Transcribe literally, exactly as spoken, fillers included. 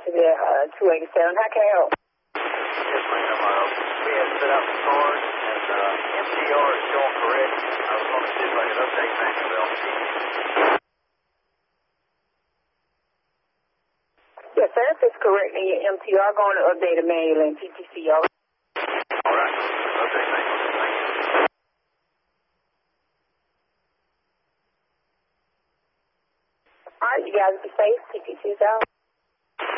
to the uh, two eighty-seven. How can I help? Yes, ma'am. Uh, we had set out the card, and uh, M T R is showing correct. I was going to see if I could update manually on the T V. Yes, sir. If it's correct, then your M T R going to update it manually in T T C O. All right. Update manually. Thank you. All right, you guys be safe. T T C is out.